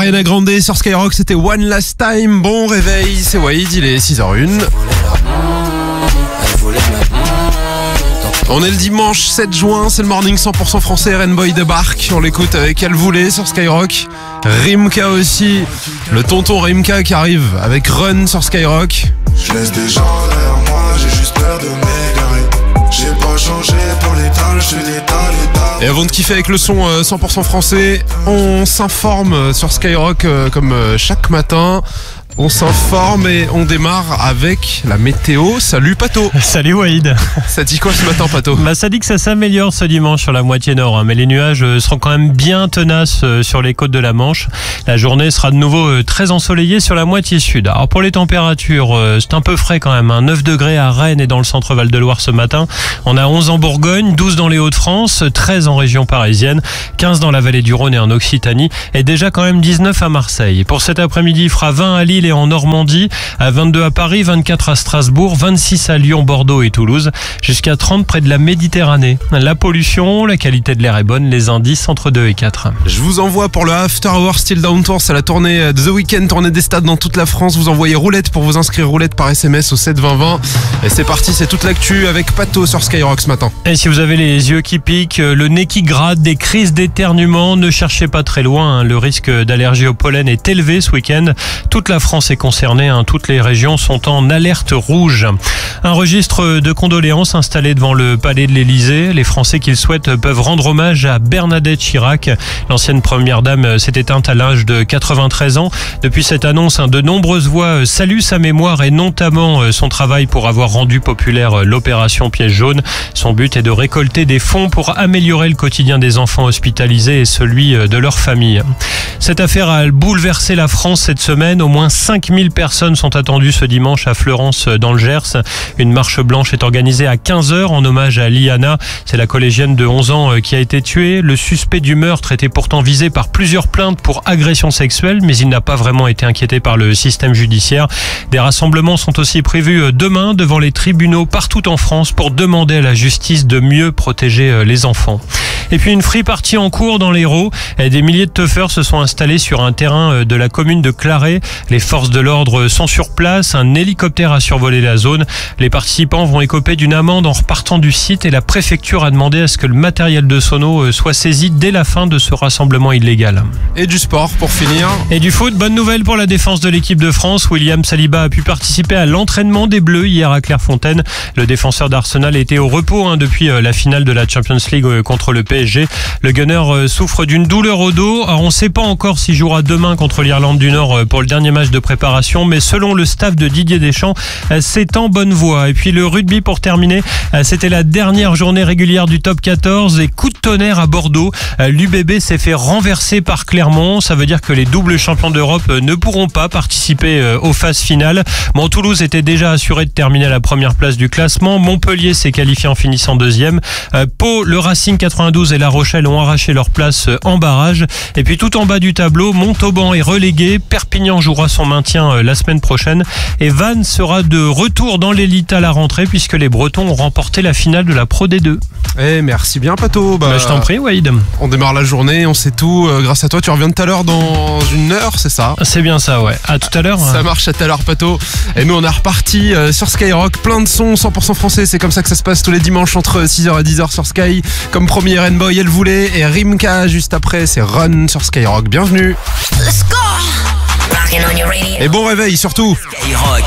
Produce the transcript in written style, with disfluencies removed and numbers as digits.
Ariana Grande sur Skyrock, c'était One Last Time. Bon réveil, c'est Wade, il est 6h01. On est le dimanche 7 juin, c'est le morning 100% français, Rainbow débarque. On l'écoute avec Elle voulait sur Skyrock. Rimka aussi, le tonton Rimka qui arrive avec Run sur Skyrock. Je laisse des gens derrière moi, j'ai juste peur de m'égarer. J'ai pas changé pour l'étal, je suis l'étal. Et avant de kiffer avec le son 100% français, on s'informe sur Skyrock comme chaque matin. On s'informe et on démarre avec la météo. Salut Pato. Salut Wade. Ça dit quoi ce matin Pato ? Ça dit que ça s'améliore ce dimanche sur la moitié nord, mais les nuages seront quand même bien tenaces sur les côtes de la Manche. La journée sera de nouveau très ensoleillée sur la moitié sud. Alors pour les températures, c'est un peu frais quand même. 9 degrés à Rennes et dans le centre Val-de-Loire ce matin. On a 11 en Bourgogne, 12 dans les Hauts-de-France, 13 en région parisienne, 15 dans la vallée du Rhône et en Occitanie et déjà quand même 19 à Marseille. Pour cet après-midi, il fera 20 à Lille et en Normandie, à 22 à Paris, 24 à Strasbourg, 26 à Lyon, Bordeaux et Toulouse, jusqu'à 30 près de la Méditerranée. La pollution, la qualité de l'air est bonne, les indices entre 2 et 4. Je vous envoie pour le After Hour Still Down Tour, c'est la tournée de The Weeknd, tournée des stades dans toute la France. Vous envoyez roulette pour vous inscrire, roulette par SMS au 7 20 20. Et c'est parti, c'est toute l'actu avec Pato sur Skyrock ce matin. Et si vous avez les yeux qui piquent, le nez qui gratte, des crises d'éternuement, ne cherchez pas très loin. Le risque d'allergie au pollen est élevé ce week-end. Toute la France est concernée, toutes les régions sont en alerte rouge. Un registre de condoléances installé devant le palais de l'Élysée. Les Français qui le souhaitent peuvent rendre hommage à Bernadette Chirac. L'ancienne première dame s'est éteinte à l'âge de 93 ans. Depuis cette annonce, de nombreuses voix saluent sa mémoire et notamment son travail pour avoir rendu populaire l'opération Piège jaune. Son but est de récolter des fonds pour améliorer le quotidien des enfants hospitalisés et celui de leur famille. Cette affaire a bouleversé la France cette semaine. Au moins 5000 personnes sont attendues ce dimanche à Fleurance dans le Gers. Une marche blanche est organisée à 15h en hommage à Liana. C'est la collégienne de 11 ans qui a été tuée. Le suspect du meurtre était pourtant visé par plusieurs plaintes pour agression sexuelle, mais il n'a pas vraiment été inquiété par le système judiciaire. Des rassemblements sont aussi prévus demain devant les tribunaux partout en France pour demander à la justice de mieux protéger les enfants. Et puis une free party en cours dans l'Hérault. Des milliers de teufeurs se sont installés sur un terrain de la commune de Claré. Les forces de l'ordre sont sur place. Un hélicoptère a survolé la zone. Les participants vont écoper d'une amende en repartant du site et la préfecture a demandé à ce que le matériel de sono soit saisi dès la fin de ce rassemblement illégal. Et du sport pour finir. Et du foot, bonne nouvelle pour la défense de l'équipe de France. William Saliba a pu participer à l'entraînement des Bleus hier à Clairefontaine. Le défenseur d'Arsenal était au repos depuis la finale de la Champions League contre le PSG. Le Gunner souffre d'une douleur au dos. Alors on ne sait pas encore s'il jouera demain contre l'Irlande du Nord pour le dernier match de préparation, mais selon le staff de Didier Deschamps, c'est en bonne voie. Et puis le rugby pour terminer, c'était la dernière journée régulière du top 14 et coup de tonnerre à Bordeaux. L'UBB s'est fait renverser par Clermont. Ça veut dire que les doubles champions d'Europe ne pourront pas participer aux phases finales. Toulouse était déjà assuré de terminer à la première place du classement. Montpellier s'est qualifié en finissant deuxième. Pau, le Racing 92 et La Rochelle ont arraché leur place en barrage. Et puis tout en bas du tableau, Montauban est relégué. Perpignan jouera son maintien la semaine prochaine. Et Vannes sera de retour dans l'élite à la rentrée puisque les Bretons ont remporté la finale de la Pro D2. Eh merci bien Pato. Je t'en prie Wade. On démarre la journée, on sait tout grâce à toi. Tu reviens tout à l'heure dans une heure, c'est ça ? C'est bien ça, ouais. À tout à l'heure. Ça marche, à tout à l'heure Pato. Et nous on est reparti sur Skyrock, plein de sons 100% français. C'est comme ça que ça se passe tous les dimanches entre 6h et 10h sur Sky. Comme premier Rainbow, Elle voulait et Rimka juste après, c'est Run sur Skyrock. Bienvenue. Let's go. Et bon réveil surtout. Skyrock.